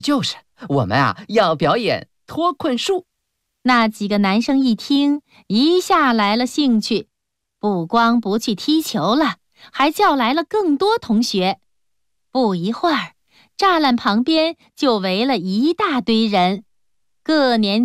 就是，我们啊要表演脱困术。 那几个男生一听，一下来了兴趣，不光不去踢球了，还叫来了更多同学。不一会儿，栅栏旁边就围了一大堆人，各年